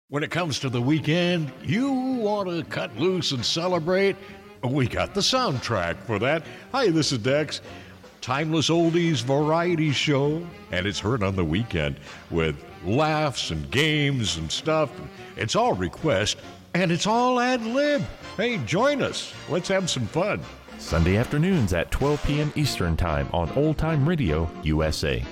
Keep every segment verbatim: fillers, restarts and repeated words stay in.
When it comes to the weekend, you want to cut loose and celebrate? We got the soundtrack for that. Hi, this is Dex. Timeless oldies variety show, and it's heard on the weekend with laughs and games and stuff. It's all request, and it's all ad-lib. Hey, join us. Let's have some fun. Sunday afternoons at twelve p.m. Eastern Time on Old Time Radio U S A.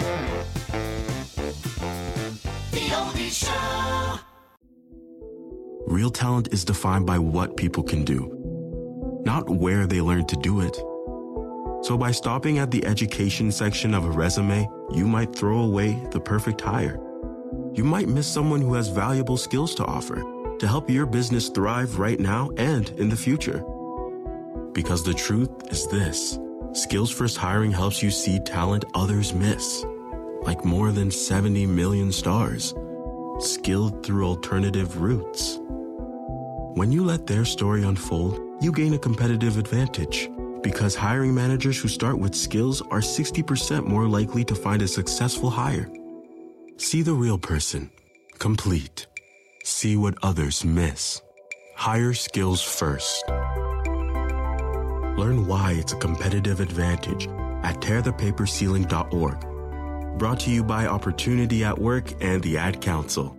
The Oldies Show. Real talent is defined by what people can do, not where they learn to do it. So by stopping at the education section of a resume, you might throw away the perfect hire. You might miss someone who has valuable skills to offer to help your business thrive right now and in the future. Because the truth is this: Skills First Hiring helps you see talent others miss, like more than seventy million stars, skilled through alternative routes. When you let their story unfold, you gain a competitive advantage, because hiring managers who start with skills are sixty percent more likely to find a successful hire. See the real person, complete. See what others miss. Hire skills first. Learn why it's a competitive advantage at tear the paper ceiling dot org. Brought to you by Opportunity at Work and the Ad Council.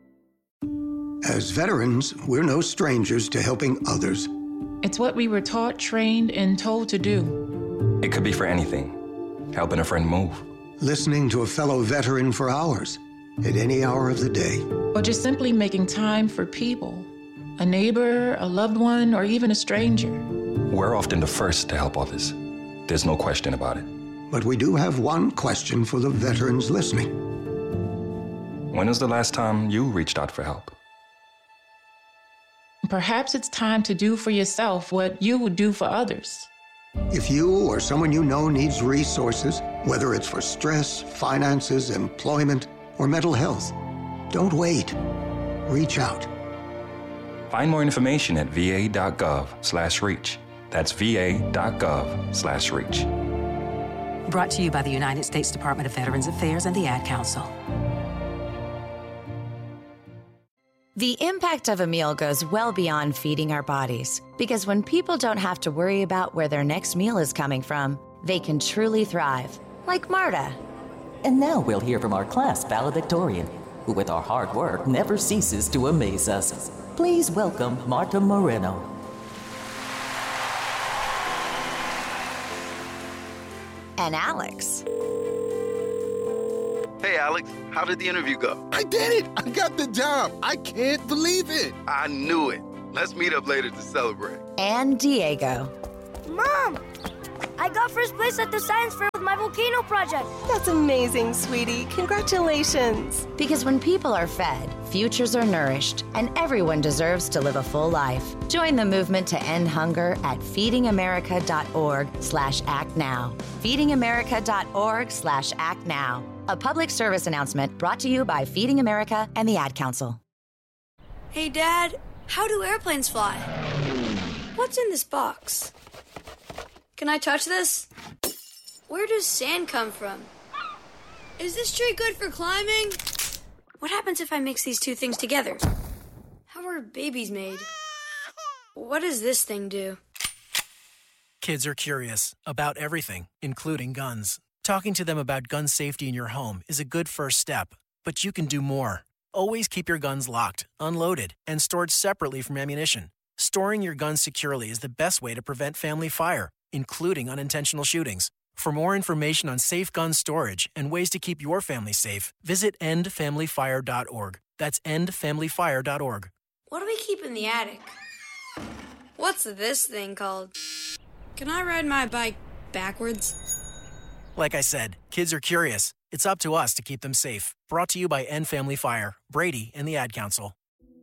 As veterans, we're no strangers to helping others. It's what we were taught, trained, and told to do. It could be for anything. Helping a friend move. Listening to a fellow veteran for hours, at any hour of the day. Or just simply making time for people. A neighbor, a loved one, or even a stranger. We're often the first to help others. There's no question about it. But we do have one question for the veterans listening. When was the last time you reached out for help? Perhaps it's time to do for yourself what you would do for others. If you or someone you know needs resources, whether it's for stress, finances, employment, or mental health, don't wait. Reach out. Find more information at va.gov slash reach. That's va.gov slash reach. Brought to you by the United States Department of Veterans Affairs and the Ad Council. The impact of a meal goes well beyond feeding our bodies, because when people don't have to worry about where their next meal is coming from, they can truly thrive, like Marta. And now we'll hear from our class valedictorian, who with our hard work never ceases to amaze us. Please welcome Marta Moreno. And Alex. Hey, Alex, how did the interview go? I did it! I got the job! I can't believe it! I knew it. Let's meet up later to celebrate. And Diego. Mom! I got first place at the science fair with my volcano project. That's amazing, sweetie. Congratulations. Because when people are fed, futures are nourished, and everyone deserves to live a full life. Join the movement to end hunger at feedingamerica.org slash act now. feedingamerica.org slash act now. A public service announcement brought to you by Feeding America and the Ad Council. Hey, Dad, how do airplanes fly? What's in this box? Can I touch this? Where does sand come from? Is this tree good for climbing? What happens if I mix these two things together? How are babies made? What does this thing do? Kids are curious about everything, including guns. Talking to them about gun safety in your home is a good first step, but you can do more. Always keep your guns locked, unloaded, and stored separately from ammunition. Storing your guns securely is the best way to prevent family fire, including unintentional shootings. For more information on safe gun storage and ways to keep your family safe, visit end family fire dot org. That's end family fire dot org. What do we keep in the attic? What's this thing called? Can I ride my bike backwards? Like I said, kids are curious. It's up to us to keep them safe. Brought to you by End Family Fire, Brady, and the Ad Council.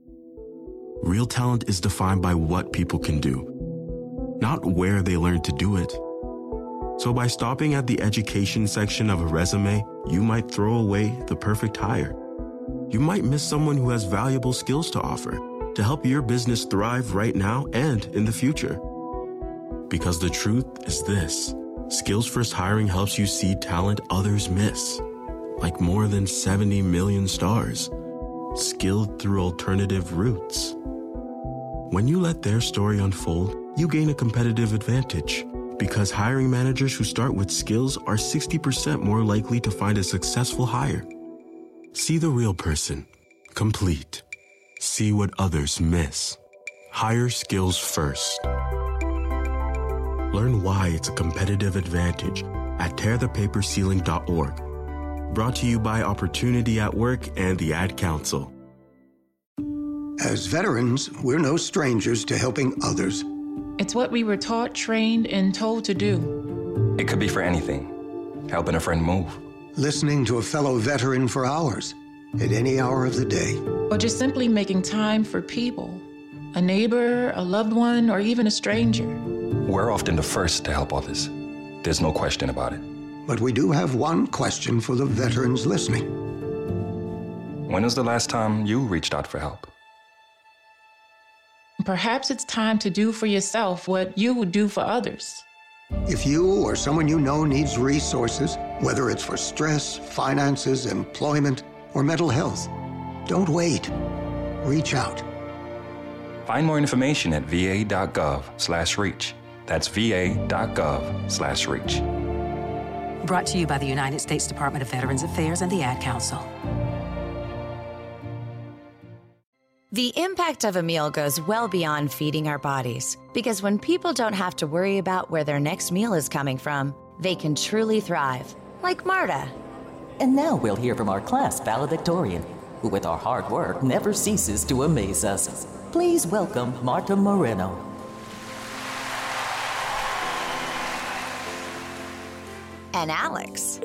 Real talent is defined by what people can do, not where they learn to do it. So by stopping at the education section of a resume, you might throw away the perfect hire. You might miss someone who has valuable skills to offer to help your business thrive right now and in the future. Because the truth is this: Skills First Hiring helps you see talent others miss, like more than seventy million stars, skilled through alternative routes. When you let their story unfold, you gain a competitive advantage because hiring managers who start with skills are sixty percent more likely to find a successful hire. See the real person, complete. See what others miss. Hire skills first. Learn why it's a competitive advantage at tear the paper ceiling dot org. Brought to you by Opportunity at Work and the Ad Council. As veterans, we're no strangers to helping others. It's what we were taught, trained, and told to do. It could be for anything. Helping a friend move. Listening to a fellow veteran for hours, at any hour of the day. Or just simply making time for people. A neighbor, a loved one, or even a stranger. We're often the first to help others. There's no question about it. But we do have one question for the veterans listening. When was the last time you reached out for help? Perhaps it's time to do for yourself what you would do for others. If you or someone you know needs resources, whether it's for stress, finances, employment, or mental health, don't wait. Reach out. Find more information at va.gov slash reach. That's va.gov slash reach. Brought to you by the United States Department of Veterans Affairs and the Ad Council. The impact of a meal goes well beyond feeding our bodies, because when people don't have to worry about where their next meal is coming from, they can truly thrive, like Marta. And now we'll hear from our class valedictorian, who with our hard work never ceases to amaze us. Please welcome Marta Moreno. And Alex.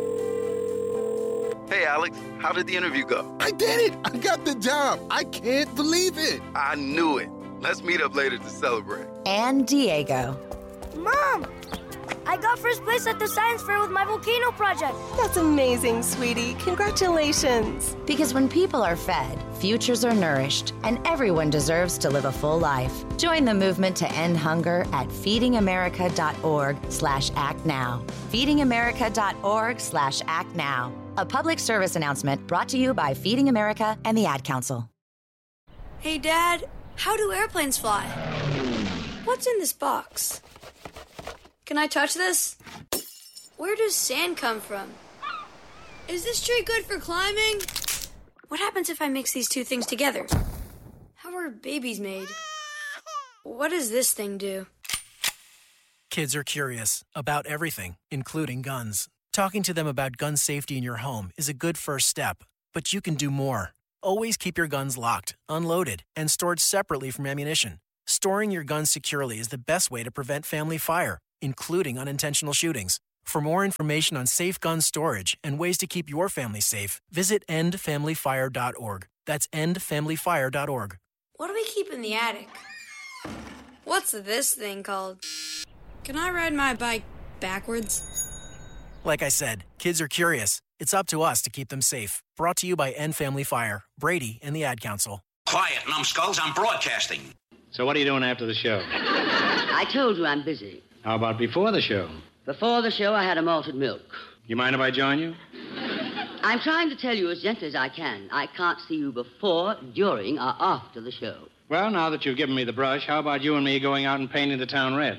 Hey, Alex, how did the interview go? I did it! I got the job! I can't believe it! I knew it. Let's meet up later to celebrate. And Diego. Mom! I got first place at the science fair with my volcano project. That's amazing, sweetie. Congratulations. Because when people are fed, futures are nourished, and everyone deserves to live a full life. Join the movement to end hunger at feedingamerica.org slash act now. feedingamerica.org slash act now. A public service announcement brought to you by Feeding America and the Ad Council. Hey, Dad, how do airplanes fly? What's in this box? Can I touch this? Where does sand come from? Is this tree good for climbing? What happens if I mix these two things together? How are babies made? What does this thing do? Kids are curious about everything, including guns. Talking to them about gun safety in your home is a good first step, but you can do more. Always keep your guns locked, unloaded, and stored separately from ammunition. Storing your guns securely is the best way to prevent family fire, including unintentional shootings. For more information on safe gun storage and ways to keep your family safe, visit end family fire dot org. That's end family fire dot org. What do we keep in the attic? What's this thing called? Can I ride my bike backwards? Like I said, kids are curious. It's up to us to keep them safe. Brought to you by End Family Fire, Brady, and the Ad Council. Quiet, numbskulls, I'm broadcasting. So what are you doing after the show? I told you I'm busy. How about before the show? Before the show, I had a malted milk. You mind if I join you? I'm trying to tell you as gently as I can. I can't see you before, during, or after the show. Well, now that you've given me the brush, how about you and me going out and painting the town red?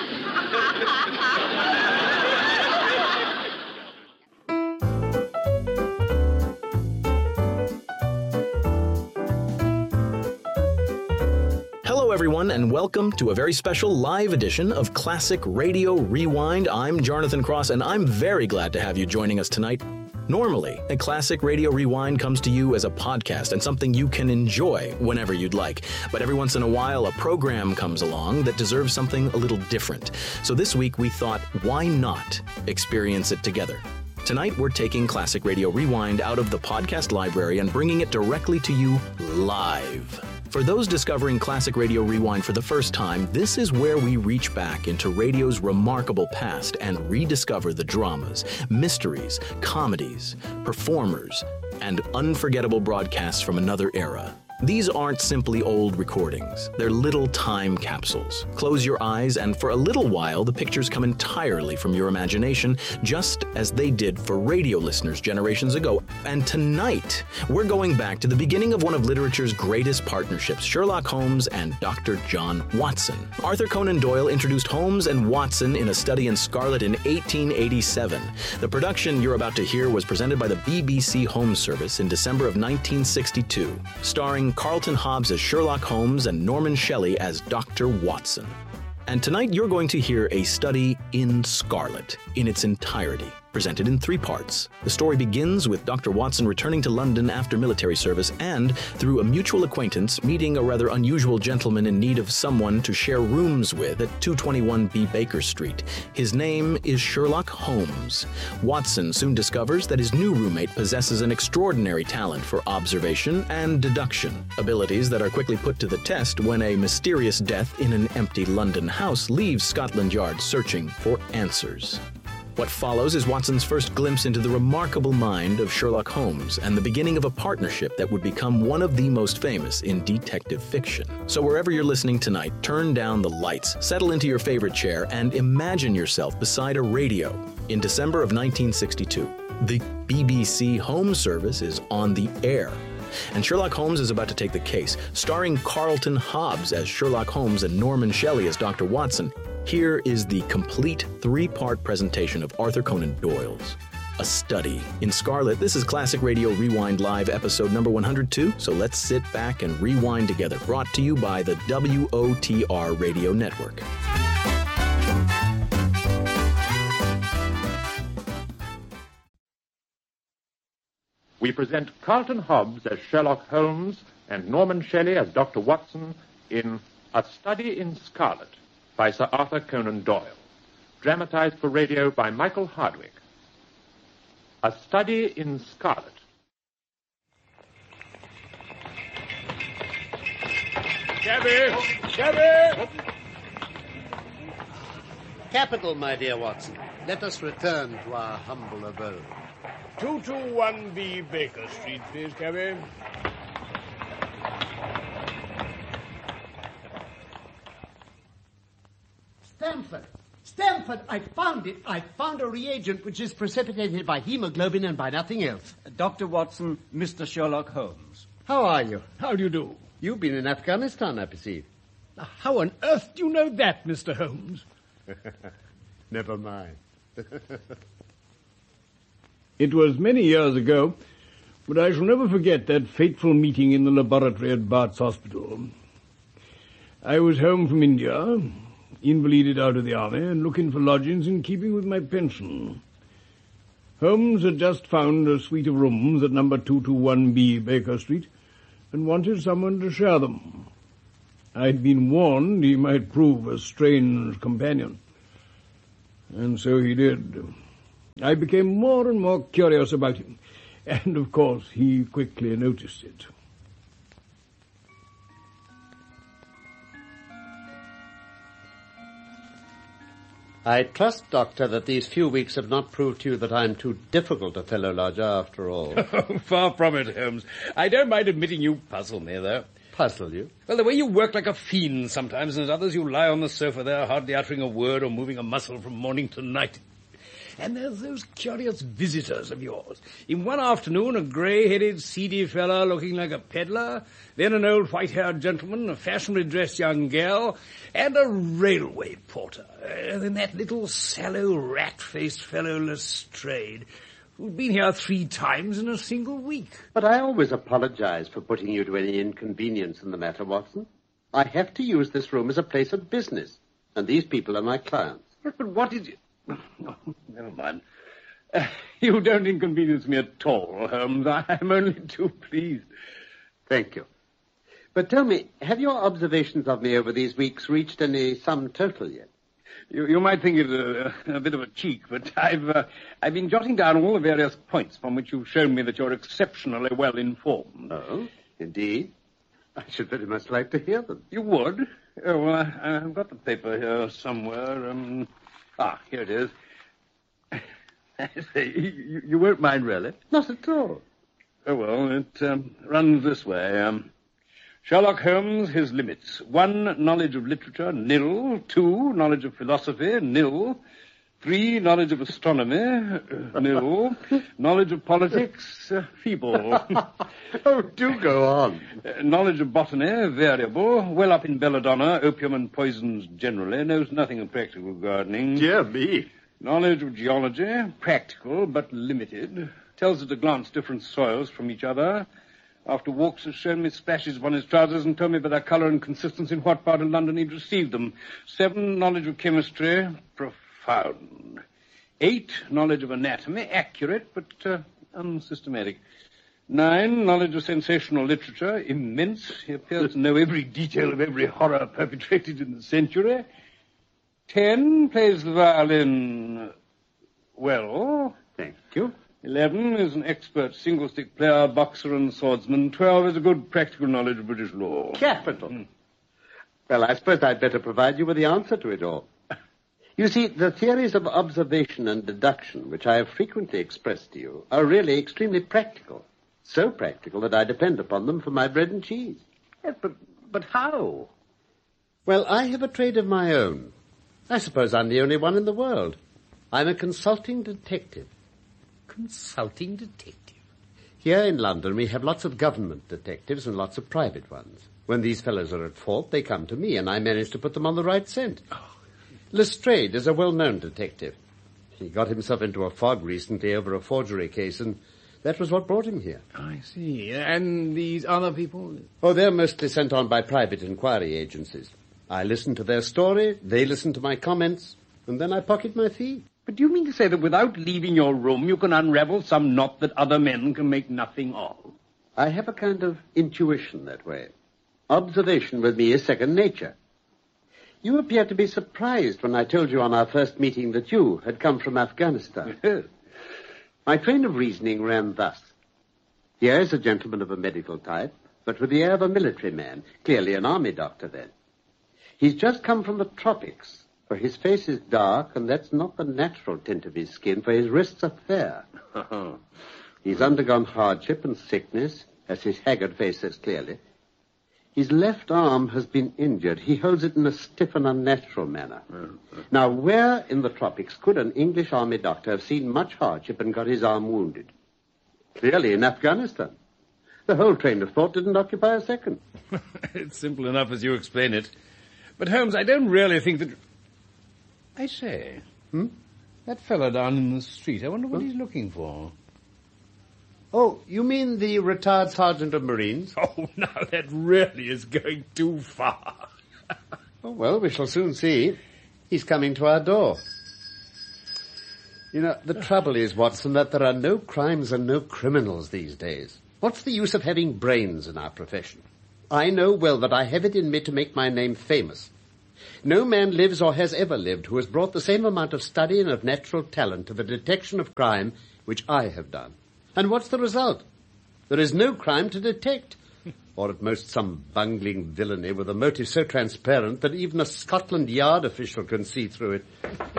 Hello, everyone, and welcome to a very special live edition of Classic Radio Rewind. I'm Jonathan Cross, and I'm very glad to have you joining us tonight. Normally, a Classic Radio Rewind comes to you as a podcast and something you can enjoy whenever you'd like. But every once in a while, a program comes along that deserves something a little different. So this week, we thought, why not experience it together? Tonight, we're taking Classic Radio Rewind out of the podcast library and bringing it directly to you live. For those discovering Classic Radio Rewind for the first time, this is where we reach back into radio's remarkable past and rediscover the dramas, mysteries, comedies, performers, and unforgettable broadcasts from another era. These aren't simply old recordings. They're little time capsules. Close your eyes, and for a little while, the pictures come entirely from your imagination, just as they did for radio listeners generations ago. And tonight, we're going back to the beginning of one of literature's greatest partnerships, Sherlock Holmes and Doctor John Watson. Arthur Conan Doyle introduced Holmes and Watson in A Study in Scarlet in eighteen eighty-seven. The production you're about to hear was presented by the B B C Home Service in December of nineteen sixty-two, starring Carlton Hobbs as Sherlock Holmes and Norman Shelley as Doctor Watson. And tonight you're going to hear A Study in Scarlet in its entirety, presented in three parts. The story begins with Doctor Watson returning to London after military service and, through a mutual acquaintance, meeting a rather unusual gentleman in need of someone to share rooms with at two twenty-one B Baker Street. His name is Sherlock Holmes. Watson soon discovers that his new roommate possesses an extraordinary talent for observation and deduction, abilities that are quickly put to the test when a mysterious death in an empty London house leaves Scotland Yard searching for answers. What follows is Watson's first glimpse into the remarkable mind of Sherlock Holmes and the beginning of a partnership that would become one of the most famous in detective fiction. So wherever you're listening tonight, turn down the lights, settle into your favorite chair, and imagine yourself beside a radio. In December of nineteen sixty-two, the B B C Home Service is on the air, and Sherlock Holmes is about to take the case. Starring Carlton Hobbs as Sherlock Holmes and Norman Shelley as Doctor Watson, here is the complete three-part presentation of Arthur Conan Doyle's A Study in Scarlet. This is Classic Radio Rewind Live, episode number one hundred two, so let's sit back and rewind together. Brought to you by the W O T R Radio Network. We present Carlton Hobbs as Sherlock Holmes and Norman Shelley as Doctor Watson in A Study in Scarlet by Sir Arthur Conan Doyle, dramatized for radio by Michael Hardwick. A Study in Scarlet. Shabby! Shabby! Capital, my dear Watson. Let us return to our humble abode. two twenty-one B Baker Street, please, Cabby. Stamford! Stamford, I found it. I found a reagent which is precipitated by hemoglobin and by nothing else. Doctor Watson, Mister Sherlock Holmes. How are you? How do you do? You've been in Afghanistan, I perceive. How on earth do you know that, Mister Holmes? Never mind. It was many years ago, but I shall never forget that fateful meeting in the laboratory at Bart's Hospital. I was home from India, invalided out of the army, and looking for lodgings in keeping with my pension. Holmes had just found a suite of rooms at number two twenty-one B Baker Street and wanted someone to share them. I'd been warned he might prove a strange companion. And so he did. I became more and more curious about him, and of course he quickly noticed it. I trust, Doctor, that these few weeks have not proved to you that I'm too difficult a fellow lodger after all. Far from it, Holmes. I don't mind admitting you puzzle me, though. Puzzle you? Well, the way you work like a fiend sometimes, and at others you lie on the sofa there, hardly uttering a word or moving a muscle from morning to night. And there's those curious visitors of yours. In one afternoon, a grey-headed, seedy fellow looking like a peddler, then an old white-haired gentleman, a fashionably dressed young girl, and a railway porter. And then that little sallow, rat-faced fellow Lestrade, who'd been here three times in a single week. But I always apologize for putting you to any inconvenience in the matter, Watson. I have to use this room as a place of business, and these people are my clients. Yes, but what is it? Oh, never mind. Uh, you don't inconvenience me at all, Holmes. I'm only too pleased. Thank you. But tell me, have your observations of me over these weeks reached any sum total yet? You, you might think it a, a bit of a cheek, but I've uh, I've been jotting down all the various points from which you've shown me that you're exceptionally well informed. Oh, indeed? I should very much like to hear them. You would? Oh, well, I, I've got the paper here somewhere. Um, ah, here it is. I say, you, you won't mind, really? Not at all. Oh, well, it um, runs this way. Um, Sherlock Holmes, his limits. One, knowledge of literature, nil. Two, knowledge of philosophy, nil. Three, knowledge of astronomy, uh, nil. Knowledge of politics, uh, feeble. Oh, do go on. Uh, knowledge of botany, variable. Well up in belladonna, opium and poisons generally. Knows nothing of practical gardening. Dear me. Knowledge of geology, practical but limited. Tells at a glance different soils from each other. After walks has shown me splashes upon his trousers and told me by their colour and consistence in what part of London he'd received them. Seven, knowledge of chemistry, profound. Eight, knowledge of anatomy, accurate but uh, unsystematic. Nine, knowledge of sensational literature, immense. He appears to know every detail of every horror perpetrated in the century. Ten, plays the violin well. Thank you. Eleven is an expert single-stick player, boxer and swordsman. Twelve is a good practical knowledge of British law. Capital. Mm. Well, I suppose I'd better provide you with the answer to it all. You see, the theories of observation and deduction, which I have frequently expressed to you, are really extremely practical. So practical that I depend upon them for my bread and cheese. Yes, but, but how? Well, I have a trade of my own. I suppose I'm the only one in the world. I'm a consulting detective. Consulting detective? Here in London, we have lots of government detectives and lots of private ones. When these fellows are at fault, they come to me, and I manage to put them on the right scent. Oh. Lestrade is a well-known detective. He got himself into a fog recently over a forgery case, and that was what brought him here. I see. And these other people? Oh, they're mostly sent on by private inquiry agencies. I listen to their story, they listen to my comments, and then I pocket my fee. But do you mean to say that without leaving your room you can unravel some knot that other men can make nothing of? I have a kind of intuition that way. Observation with me is second nature. You appeared to be surprised when I told you on our first meeting that you had come from Afghanistan. My train of reasoning ran thus. Here is a gentleman of a medical type, but with the air of a military man, clearly an army doctor then. He's just come from the tropics. For his face is dark, and that's not the natural tint of his skin, for his wrists are fair. He's undergone hardship and sickness, as his haggard face says clearly. His left arm has been injured. He holds it in a stiff and unnatural manner. Now, where in the tropics could an English army doctor have seen much hardship and got his arm wounded? Clearly in Afghanistan. The whole train of thought didn't occupy a second. It's simple enough as you explain it. But, Holmes, I don't really think that... I say, hmm? That fellow down in the street, I wonder what huh? he's looking for. Oh, you mean the retired sergeant of Marines? Oh, now that really is going too far. Oh, well, we shall soon see. He's coming to our door. You know, the trouble is, Watson, that there are no crimes and no criminals these days. What's the use of having brains in our profession? I know well that I have it in me to make my name famous. No man lives or has ever lived who has brought the same amount of study and of natural talent to the detection of crime which I have done. And what's the result? There is no crime to detect. Or at most some bungling villainy with a motive so transparent that even a Scotland Yard official can see through it.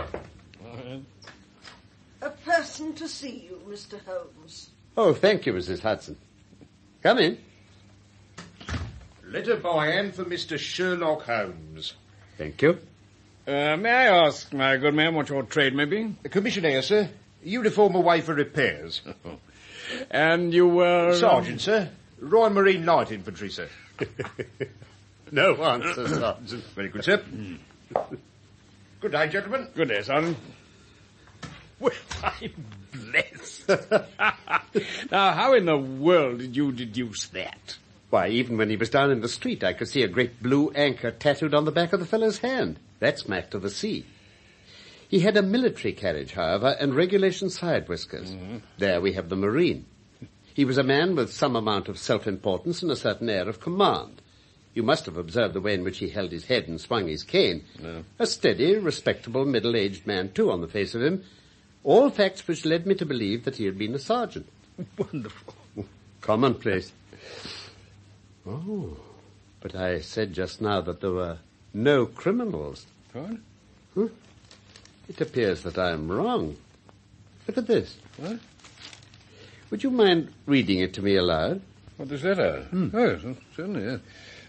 A person to see you, Mister Holmes. Oh, thank you, Missus Hudson. Come in. Letter by hand for Mister Sherlock Holmes. Thank you. Uh, may I ask, my good man, what your trade may be? The commissioner, sir. Uniform away for repairs. And you were... Sergeant, sir. Royal Marine Light Infantry, sir. No answer, Sergeant. Very good, sir. Good day, gentlemen. Good day, Sergeant. Well, I'm blessed. Now, how in the world did you deduce that? Why, even when he was down in the street, I could see a great blue anchor tattooed on the back of the fellow's hand. That smacked of the sea. He had a military carriage, however, and regulation side whiskers. Mm-hmm. There we have the Marine. He was a man with some amount of self-importance and a certain air of command. You must have observed the way in which he held his head and swung his cane. No. A steady, respectable, middle-aged man, too, on the face of him. All facts which led me to believe that he had been a sergeant. Wonderful. Commonplace. Oh, but I said just now that there were no criminals. What? Huh? It appears that I am wrong. Look at this. What? Would you mind reading it to me aloud? What is that? Uh? Hmm. Oh, yes, certainly, yes.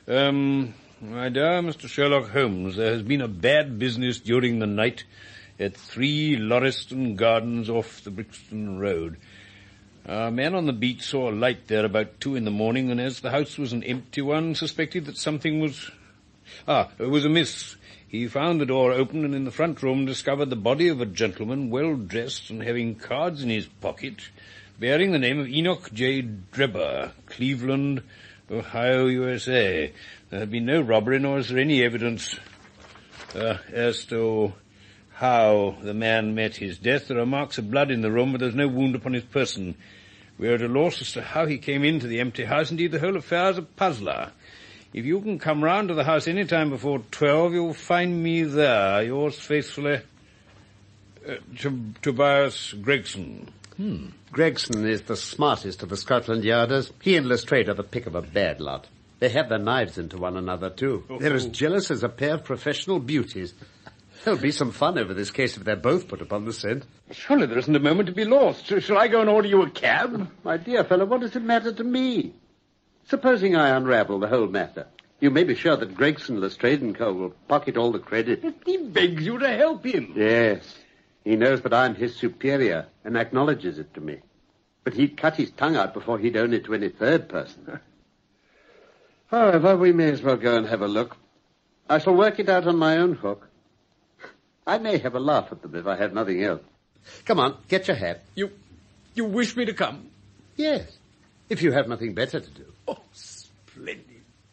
Um, my dear Mister Sherlock Holmes, there has been a bad business during the night at three Lauriston Gardens off the Brixton Road. Our man on the beat saw a light there about two in the morning, and as the house was an empty one, suspected that something was... Ah, it was amiss. He found the door open, and in the front room discovered the body of a gentleman, well dressed and having cards in his pocket, bearing the name of Enoch J. Drebber, Cleveland, Ohio, U S A. There had been no robbery, nor is there any evidence uh, as to how the man met his death. There are marks of blood in the room, but there's no wound upon his person. We are at a loss as to how he came into the empty house. Indeed, the whole affair is a puzzler. If you can come round to the house any time before twelve, you'll find me there. Yours faithfully, uh, Tob- Tobias Gregson. Hmm. Gregson is the smartest of the Scotland Yarders. He and Lestrade are the pick of a bad lot. They have their knives into one another, too. Oh. They're as jealous as a pair of professional beauties. There'll be some fun over this case if they're both put upon the scent. Surely there isn't a moment to be lost. Shall I go and order you a cab? My dear fellow, what does it matter to me? Supposing I unravel the whole matter, you may be sure that Gregson, Lestrade and Co. will pocket all the credit. He begs you to help him. Yes. He knows that I'm his superior and acknowledges it to me. But he'd cut his tongue out before he'd own it to any third person. However, we may as well go and have a look. I shall work it out on my own hook. I may have a laugh at them if I have nothing else. Come on, get your hat. You, you wish me to come? Yes, if you have nothing better to do. Oh, splendid.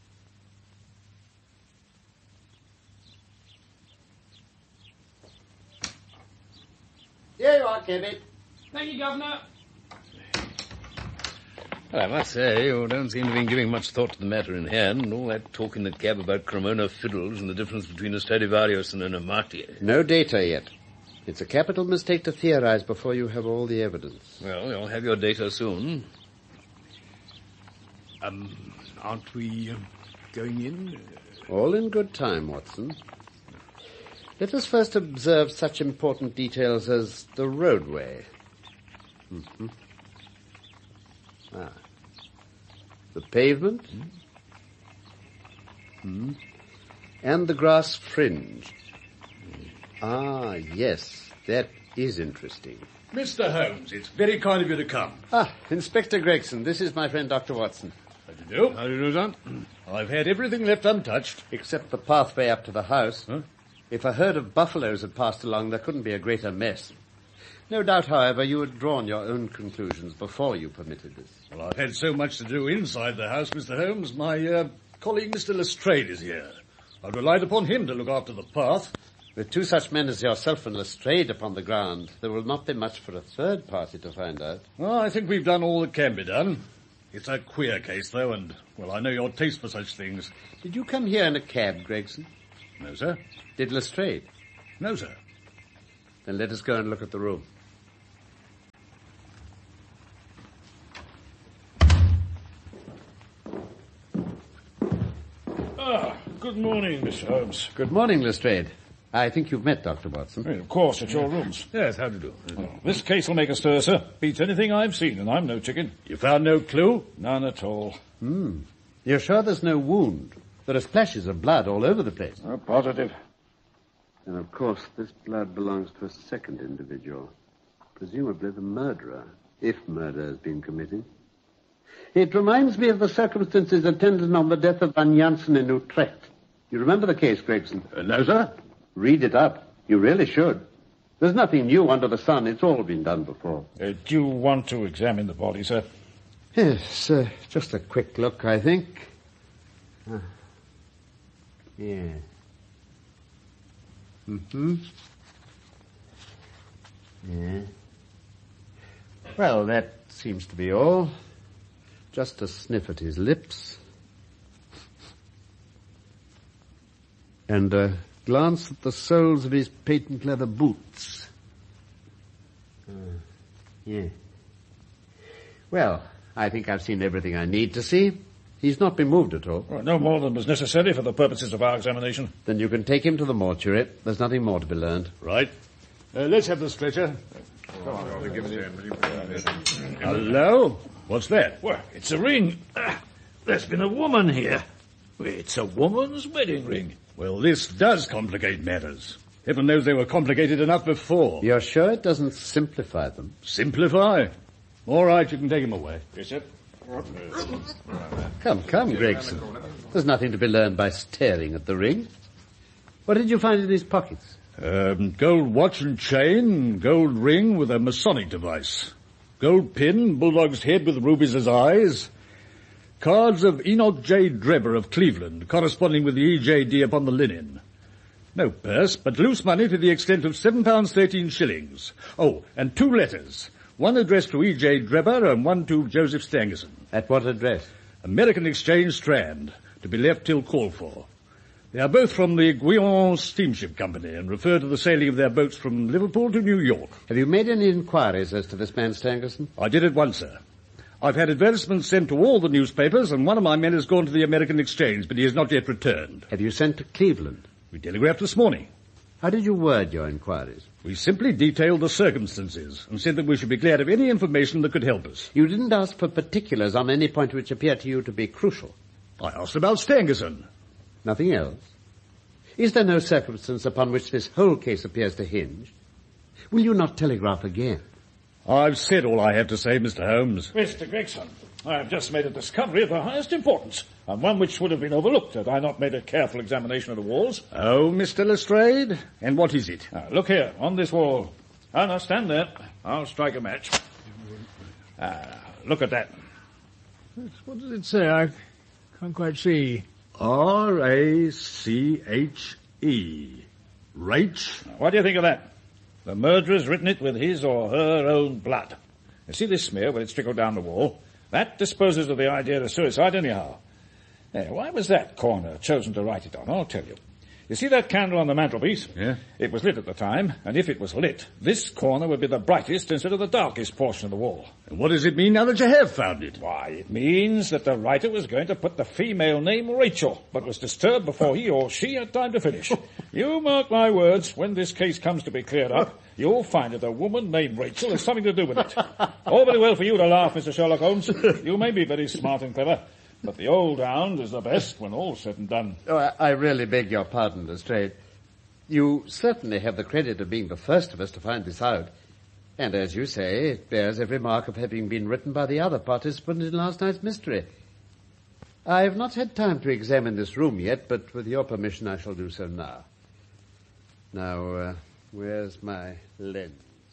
Here you are, Kevin. Thank you, Governor. Well, I must say, you don't seem to be giving much thought to the matter in hand, and all that talk in the cab about Cremona fiddles and the difference between a Stradivarius and an Amati. No data yet. It's a capital mistake to theorize before you have all the evidence. Well, you'll have your data soon. Um, aren't we uh, going in? All in good time, Watson. Let us first observe such important details as the roadway. Mm-hmm. Ah. The pavement. Mm. And the grass fringe. Ah, yes, that is interesting. Mister Holmes, it's very kind of you to come. Ah, Inspector Gregson, this is my friend Doctor Watson. How do you do? How do you do, son? I've had everything left untouched. Except the pathway up to the house. Huh? If a herd of buffaloes had passed along, there couldn't be a greater mess. No doubt, however, you had drawn your own conclusions before you permitted this. Well, I've had so much to do inside the house, Mister Holmes. My uh, colleague, Mister Lestrade, is here. I've relied upon him to look after the path. With two such men as yourself and Lestrade upon the ground, there will not be much for a third party to find out. Well, I think we've done all that can be done. It's a queer case, though, and, well, I know your taste for such things. Did you come here in a cab, Gregson? No, sir. Did Lestrade? No, sir. Then let us go and look at the room. Ah, good morning, Mister Holmes. Good morning, Lestrade. I think you've met Doctor Watson. Well, of course, at your rooms. Yes, how do you do? Well, this case will make a stir, sir. Beats anything I've seen, and I'm no chicken. You found no clue? None at all. Hmm. You're sure there's no wound? There are splashes of blood all over the place. Oh, positive. And, of course, this blood belongs to a second individual. Presumably the murderer, if murder has been committed. It reminds me of the circumstances attendant on the death of Van Jansen in Utrecht. You remember the case, Gregson? Uh, no, sir. Read it up. You really should. There's nothing new under the sun. It's all been done before. Uh, do you want to examine the body, sir? Yes, uh, just a quick look, I think. Ah. Yeah. Mm-hmm. Yeah. Well, that seems to be all. Just a sniff at his lips. And a glance at the soles of his patent leather boots. Uh, yeah. Well, I think I've seen everything I need to see. He's not been moved at all. Well, no more than was necessary for the purposes of our examination. Then you can take him to the mortuary. There's nothing more to be learned. Right. Uh, let's have the stretcher. Come on, give it Hello? What's that? Well, it's a ring. Uh, there's been a woman here. It's a woman's wedding ring. Well, this does complicate matters. Heaven knows they were complicated enough before. You're sure it doesn't simplify them? Simplify? All right, you can take him away. Yes, sir. Come, come, Gregson. There's nothing to be learned by staring at the ring. What did you find in his pockets? Um, gold watch and chain, gold ring with a Masonic device, gold pin, bulldog's head with rubies as eyes, cards of Enoch J. Drebber of Cleveland, corresponding with the E J D upon the linen. No purse, but loose money to the extent of seven pounds thirteen shillings. Oh, and two letters. One addressed to E J. Drebber and one to Joseph Stangerson. At what address? American Exchange, Strand, to be left till called for. They are both from the Guion Steamship Company and refer to the sailing of their boats from Liverpool to New York. Have you made any inquiries as to this man Stangerson? I did at once, sir. I've had advertisements sent to all the newspapers, and one of my men has gone to the American Exchange, but he has not yet returned. Have you sent to Cleveland? We telegraphed this morning. How did you word your inquiries? We simply detailed the circumstances and said that we should be glad of any information that could help us. You didn't ask for particulars on any point which appeared to you to be crucial. I asked about Stangerson. Nothing else? Is there no circumstance upon which this whole case appears to hinge? Will you not telegraph again? I've said all I have to say, Mister Holmes. Mister Gregson, I have just made a discovery of the highest importance, and one which would have been overlooked had I not made a careful examination of the walls. Oh, Mister Lestrade? And what is it? Now, look here, on this wall. Oh, now, stand there. I'll strike a match. Ah, look at that. What does it say? I can't quite see. R A C H E. Rach? What do you think of that? The murderer's written it with his or her own blood. You see this smear where it's trickled down the wall? That disposes of the idea of suicide anyhow. Now, why was that corner chosen to write it on? I'll tell you. You see that candle on the mantelpiece? Yeah. It was lit at the time, and if it was lit, this corner would be the brightest instead of the darkest portion of the wall. And what does it mean now that you have found it? Why, it means that the writer was going to put the female name Rachel, but was disturbed before he or she had time to finish. You mark my words, when this case comes to be cleared up, you'll find that a woman named Rachel has something to do with it. All very well for you to laugh, Mister Sherlock Holmes. You may be very smart and clever, but the old hound is the best when all's said and done. Oh, I, I really beg your pardon, Lestrade. You certainly have the credit of being the first of us to find this out. And as you say, it bears every mark of having been written by the other participant in last night's mystery. I have not had time to examine this room yet, but with your permission I shall do so now. Now, uh, where's my lens?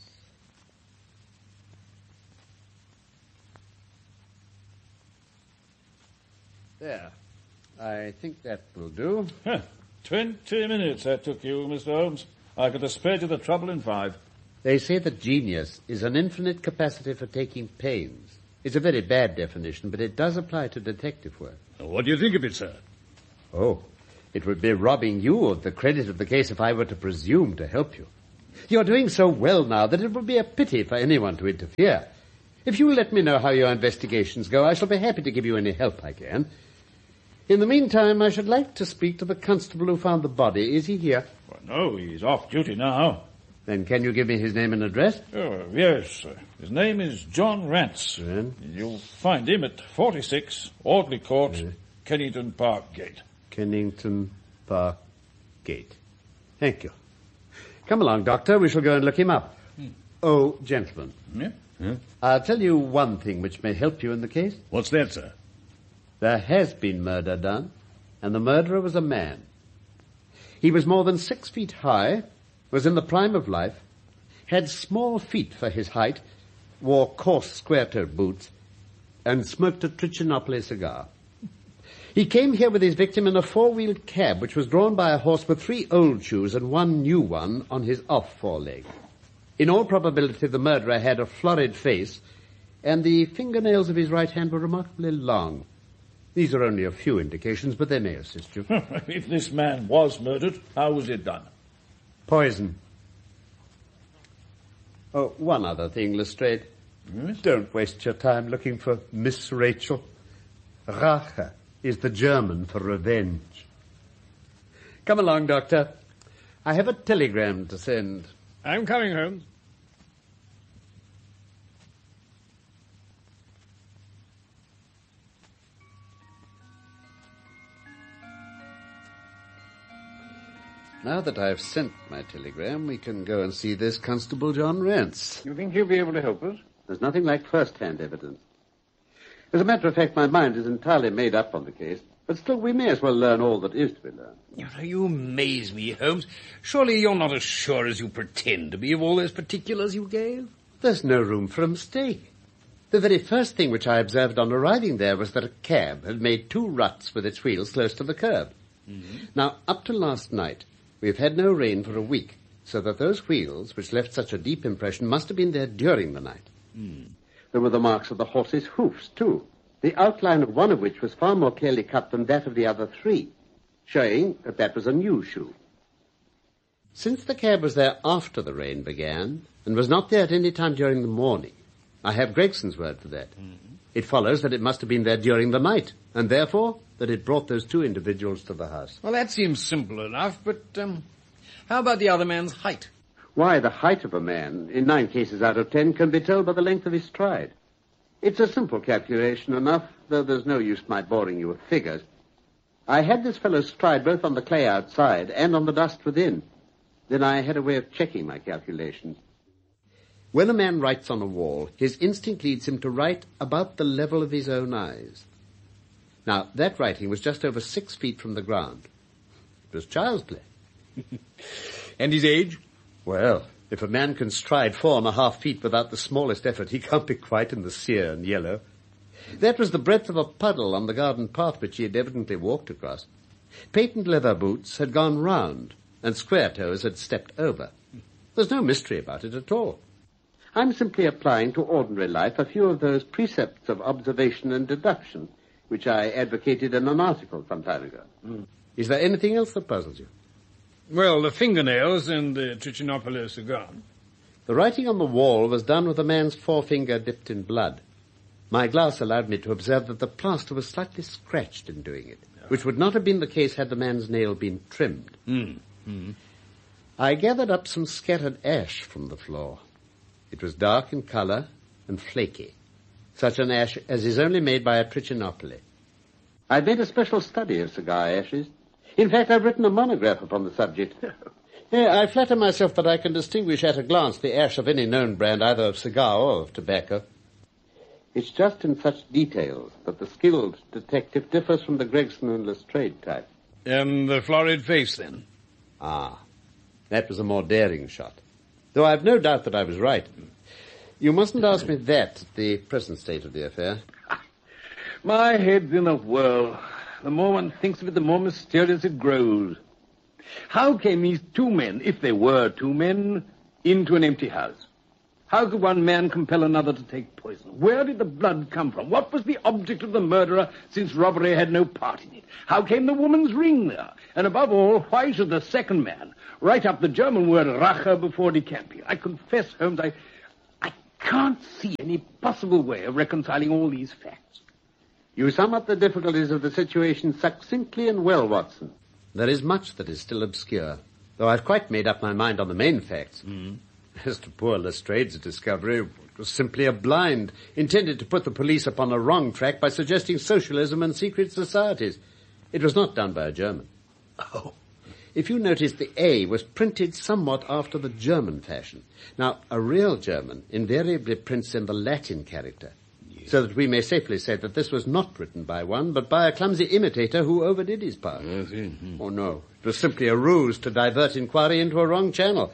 There. I think that will do. Huh. Twenty minutes that took you, Mister Holmes. I could have spared you the trouble in five. They say that genius is an infinite capacity for taking pains. It's a very bad definition, but it does apply to detective work. What do you think of it, sir? Oh, it would be robbing you of the credit of the case if I were to presume to help you. You're doing so well now that it would be a pity for anyone to interfere. If you will let me know how your investigations go, I shall be happy to give you any help I can. In the meantime, I should like to speak to the constable who found the body. Is he here? Well, no, he's off duty now. Then can you give me his name and address? Oh, yes, sir. His name is John Rance. Then? You'll find him at forty-six Audley Court, yeah. Kennington Park Gate. Kennington Park Gate. Thank you. Come along, Doctor. We shall go and look him up. Hmm. Oh, gentlemen. Yeah? Yeah? I'll tell you one thing which may help you in the case. What's that, sir? There has been murder done, and the murderer was a man. He was more than six feet high, was in the prime of life, had small feet for his height, wore coarse square-toed boots, and smoked a Trichinopoly cigar. He came here with his victim in a four-wheeled cab, which was drawn by a horse with three old shoes and one new one on his off foreleg. In all probability, the murderer had a florid face, and the fingernails of his right hand were remarkably long. These are only a few indications, but they may assist you. If this man was murdered, how was it done? Poison. Oh, one other thing, Lestrade. Yes? Don't waste your time looking for Miss Rachel. Rache is the German for revenge. Come along, Doctor. I have a telegram to send. I'm coming, Holmes. Now that I've sent my telegram, we can go and see this Constable John Rance. You think he'll be able to help us? There's nothing like first-hand evidence. As a matter of fact, my mind is entirely made up on the case, but still we may as well learn all that is to be learned. You amaze me, Holmes. Surely you're not as sure as you pretend to be of all those particulars you gave? There's no room for a mistake. The very first thing which I observed on arriving there was that a cab had made two ruts with its wheels close to the curb. Mm-hmm. Now, up to last night, we've had no rain for a week, so that those wheels, which left such a deep impression, must have been there during the night. Mm. There were the marks of the horse's hoofs, too, the outline of one of which was far more clearly cut than that of the other three, showing that that was a new shoe. Since the cab was there after the rain began, and was not there at any time during the morning, I have Gregson's word for that. Mm-hmm. It follows that it must have been there during the night, and therefore that it brought those two individuals to the house. Well, that seems simple enough, but um, how about the other man's height? Why, the height of a man, in nine cases out of ten, can be told by the length of his stride. It's a simple calculation enough, though there's no use my boring you with figures. I had this fellow's stride both on the clay outside and on the dust within. Then I had a way of checking my calculations. When a man writes on a wall, his instinct leads him to write about the level of his own eyes. Now, that writing was just over six feet from the ground. It was child's play. And his age? Well, if a man can stride four and a half feet without the smallest effort, he can't be quite in the sere and yellow. That was the breadth of a puddle on the garden path which he had evidently walked across. Patent leather boots had gone round, and square toes had stepped over. There's no mystery about it at all. I'm simply applying to ordinary life a few of those precepts of observation and deduction which I advocated in an article some time ago. Mm. Is there anything else that puzzles you? Well, the fingernails and the trichinopolis are gone. The writing on the wall was done with a man's forefinger dipped in blood. My glass allowed me to observe that the plaster was slightly scratched in doing it, which would not have been the case had the man's nail been trimmed. Mm. Mm. I gathered up some scattered ash from the floor. It was dark in colour and flaky, such an ash as is only made by a trichinopoly. I've made a special study of cigar ashes. In fact, I've written a monograph upon the subject. Yeah, I flatter myself that I can distinguish at a glance the ash of any known brand, either of cigar or of tobacco. It's just in such details that the skilled detective differs from the Gregson and Lestrade type. And the florid face, then? Ah, that was a more daring shot. Though I've no doubt that I was right. You mustn't ask me that at the present state of the affair. My head's in a whirl. The more one thinks of it, the more mysterious it grows. How came these two men, if they were two men, into an empty house? How could one man compel another to take poison? Where did the blood come from? What was the object of the murderer, since robbery had no part in it? How came the woman's ring there? And above all, why should the second man write up the German word Rache before decamping? I confess, Holmes, I, I can't see any possible way of reconciling all these facts. You sum up the difficulties of the situation succinctly and well, Watson. There is much that is still obscure, though I've quite made up my mind on the main facts. Mm. As to poor Lestrade's discovery, it was simply a blind, intended to put the police upon a wrong track by suggesting socialism and secret societies. It was not done by a German. Oh. If you notice, the A was printed somewhat after the German fashion. Now, a real German invariably prints in the Latin character, yes, so that we may safely say that this was not written by one, but by a clumsy imitator who overdid his part. Yes, yes, yes. Oh, no. It was simply a ruse to divert inquiry into a wrong channel.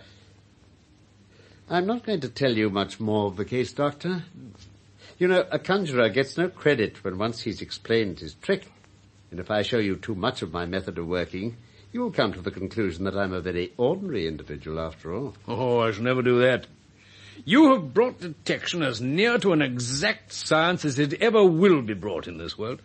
I'm not going to tell you much more of the case, Doctor. You know, a conjurer gets no credit when once he's explained his trick. And if I show you too much of my method of working, you'll come to the conclusion that I'm a very ordinary individual after all. Oh, I shall never do that. You have brought detection as near to an exact science as it ever will be brought in this world.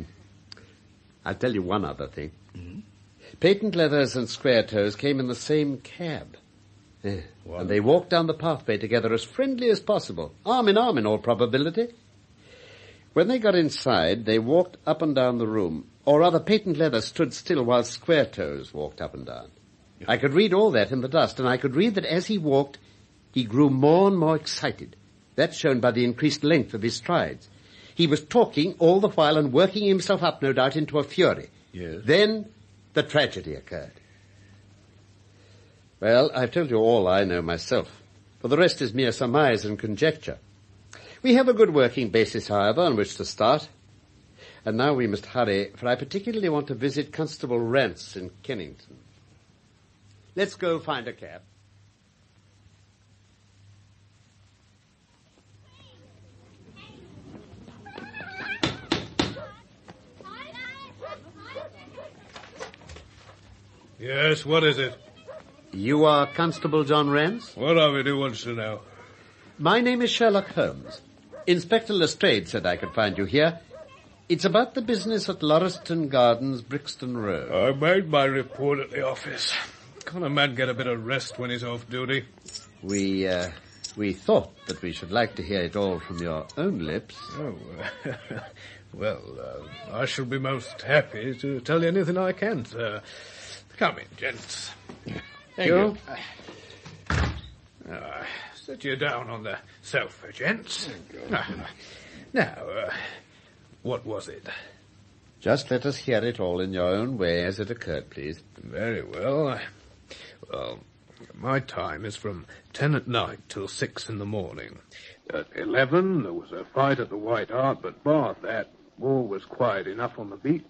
I'll tell you one other thing. Mm-hmm. Patent leathers and square toes came in the same cab. Yeah. And they walked down the pathway together as friendly as possible, arm in arm in all probability. When they got inside, they walked up and down the room, or rather Patent Leather stood still while Square Toes walked up and down. Yeah. I could read all that in the dust, and I could read that as he walked, he grew more and more excited. That's shown by the increased length of his strides. He was talking all the while and working himself up, no doubt, into a fury. Yes. Then the tragedy occurred. Well, I've told you all I know myself. For the rest is mere surmise and conjecture. We have a good working basis, however, on which to start. And now we must hurry, for I particularly want to visit Constable Rance in Kennington. Let's go find a cab. Yes, what is it? You are Constable John Rance? What of it, who wants to know? My name is Sherlock Holmes. Inspector Lestrade said I could find you here. It's about the business at Lauriston Gardens, Brixton Road. I made my report at the office. Can't a man get a bit of rest when he's off duty? We, uh, we thought that we should like to hear it all from your own lips. Oh, uh, well, uh, I shall be most happy to tell you anything I can, sir. Come in, gents. Thank you. Uh, sit you down on the sofa, gents. Uh, now, uh, what was it? Just let us hear it all in your own way as it occurred, please. Very well. Well, my time is from ten at night till six in the morning. At eleven, there was a fight at the White Hart, but bar that, all was quiet enough on the beat.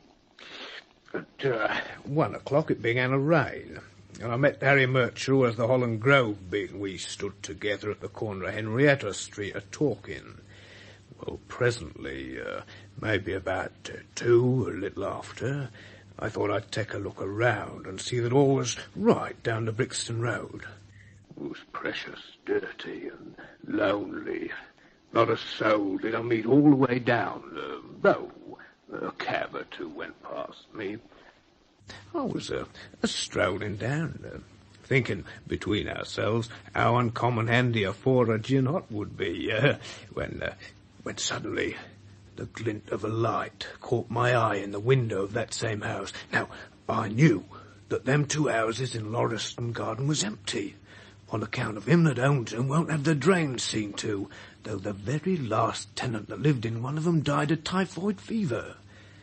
At uh, one o'clock it began to rain, and I met Harry Murcher as the Holland Grove beat. We stood together at the corner of Henrietta Street a-talking. Well, presently, uh, maybe about uh, two, a little after, I thought I'd take a look around and see that all was right down the Brixton Road. It was precious dirty and lonely. Not a soul did I meet all the way down, uh, though a cab or two went past me. I was uh, a strolling down, uh, thinking between ourselves how uncommon handy a four of gin hot would be, uh, when, uh, when suddenly the glint of a light caught my eye in the window of that same house. Now, I knew that them two houses in Lauriston Garden was empty, on account of him that owns them won't have the drains seen to, though the very last tenant that lived in one of them died of typhoid fever.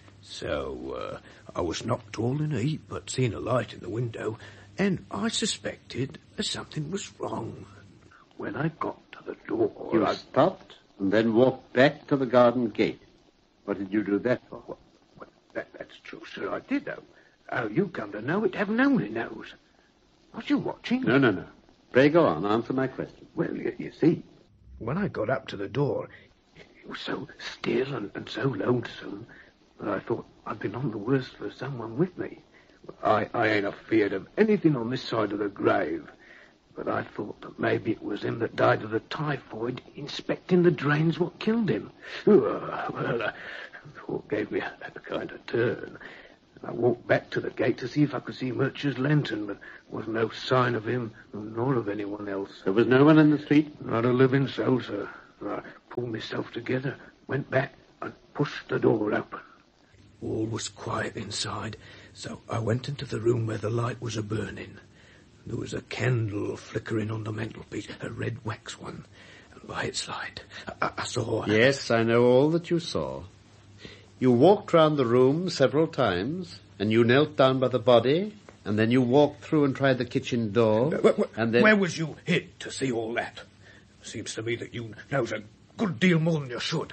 So, uh, I was knocked all in a heap, but seen a light in the window, and I suspected that something was wrong. When I got to the door, You I... stopped and then walked back to the garden gate. What did you do that for? Well, well, that, that's true, sir, I did, though. How you come to know it, heaven only knows. Was you watching? No, no, no. Pray go on, answer my question. Well, you, you see, when I got up to the door, it was so still and, and so lonesome that I thought I'd been on the worst for someone with me. I, I ain't afeard of anything on this side of the grave, but I thought that maybe it was him that died of the typhoid inspecting the drains what killed him. Oh, well, uh, thought gave me a, a kind of turn. I walked back to the gate to see if I could see Murcher's lantern, but there was no sign of him, nor of anyone else. There was no one in the street? Not a living soul, sir. I pulled myself together, went back, and pushed the door open. All was quiet inside, so I went into the room where the light was a-burning. There was a candle flickering on the mantelpiece, a red wax one, and by its light I, I saw... Yes, I know all that you saw. You walked round the room several times, and you knelt down by the body, and then you walked through and tried the kitchen door, uh, wh- wh- and then... Where was you hid to see all that? Seems to me that you knows a good deal more than you should.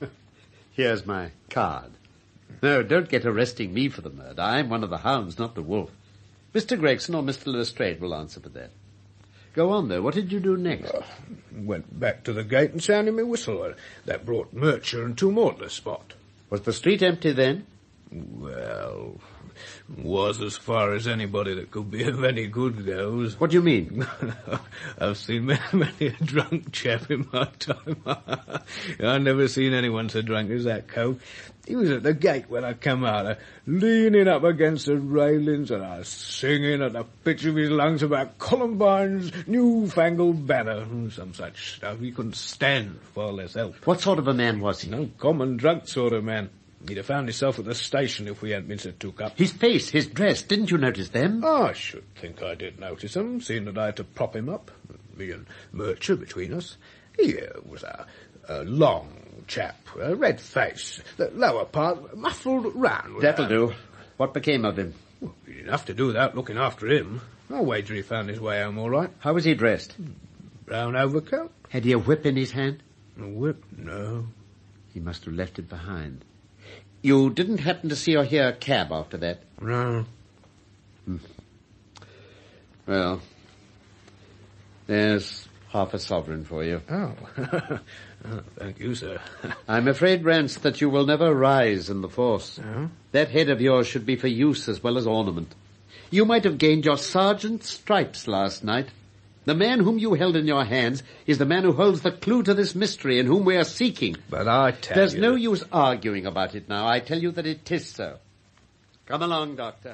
Here's my card. No, don't get arresting me for the murder. I'm one of the hounds, not the wolf. Mister Gregson or Mister Lestrade will answer for that. Go on, though. What did you do next? Uh, went back to the gate and sounded my whistle. That brought Murcher and two more to the spot. Was the street empty then? Well, was as far as anybody that could be of any good goes. What do you mean? I've seen many, many a drunk chap in my time. I've never seen anyone so drunk as that coat. He was at the gate when I come out, uh, leaning up against the railings, and I was singing at the pitch of his lungs about Columbine's newfangled banner, and some such stuff. He couldn't stand, far less help. What sort of a man was he? No common drunk sort of man. He'd have found himself at the station if we hadn't been so took up. His face, his dress, didn't you notice them? Oh, I should think I did notice them, seeing that I had to prop him up, me and Murcher between us. He uh, was a, a long chap, a red face, the lower part muffled round. That'll a... do. What became of him? Well, you didn't have to do that looking after him. I'll wager he found his way home all right. How was he dressed? Brown overcoat. Had he a whip in his hand? A whip? No. He must have left it behind. You didn't happen to see or hear a cab after that? No. Hmm. Well, there's half a sovereign for you. Oh. Oh, thank you, sir. I'm afraid, Rance, that you will never rise in the force. Uh-huh. That head of yours should be for use as well as ornament. You might have gained your sergeant's stripes last night. The man whom you held in your hands is the man who holds the clue to this mystery and whom we are seeking. But I tell There's you... no use arguing about it now. I tell you that it is so. Come along, Doctor.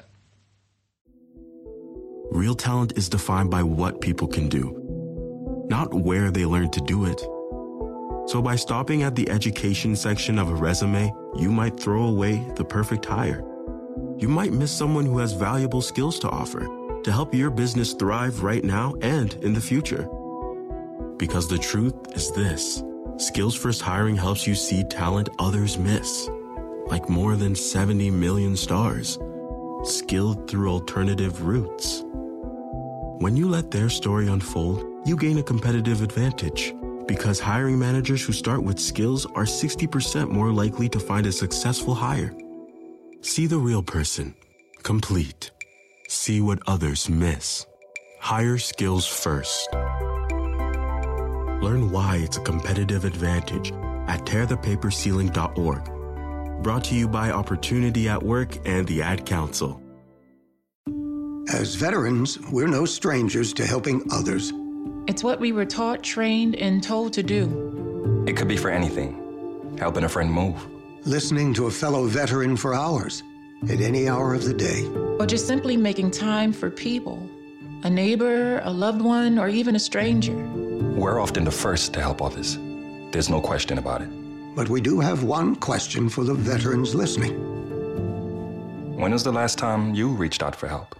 Real talent is defined by what people can do, not where they learn to do it. So by stopping at the education section of a resume, you might throw away the perfect hire. You might miss someone who has valuable skills to offer to help your business thrive right now and in the future. Because the truth is this: Skills First Hiring helps you see talent others miss, like more than seventy million stars, skilled through alternative routes. When you let their story unfold, you gain a competitive advantage, because hiring managers who start with skills are sixty percent more likely to find a successful hire. See the real person, complete. See what others miss. Hire skills first. Learn why it's a competitive advantage at tear the paper ceiling dot org. Brought to you by Opportunity at Work and the Ad Council. As veterans, we're no strangers to helping others. It's what we were taught, trained, and told to do. It could be for anything. Helping a friend move. Listening to a fellow veteran for hours, at any hour of the day. Or just simply making time for people. A neighbor, a loved one, or even a stranger. We're often the first to help others. There's no question about it. But we do have one question for the veterans listening. When was the last time you reached out for help?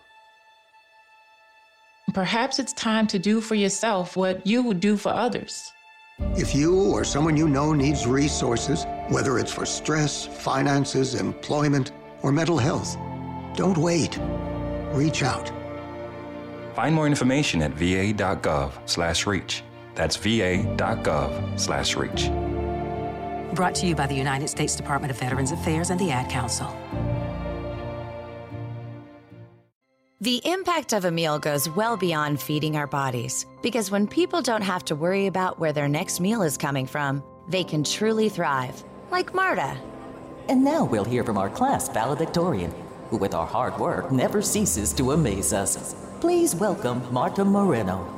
Perhaps it's time to do for yourself what you would do for others. If you or someone you know needs resources, whether it's for stress, finances, employment, or mental health, don't wait. Reach out. Find more information at va.gov slash reach. That's va.gov slash reach. Brought to you by the United States Department of Veterans Affairs and the Ad Council. The impact of a meal goes well beyond feeding our bodies, because when people don't have to worry about where their next meal is coming from, they can truly thrive, like Marta. And now we'll hear from our class valedictorian, who with our hard work never ceases to amaze us. Please welcome Marta Moreno.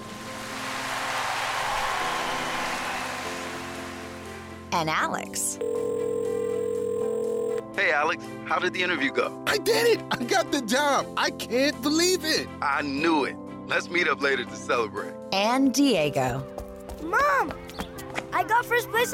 And Alex. Hey, Alex, how did the interview go? I did it! I got the job! I can't believe it! I knew it. Let's meet up later to celebrate. And Diego. Mom! I got first place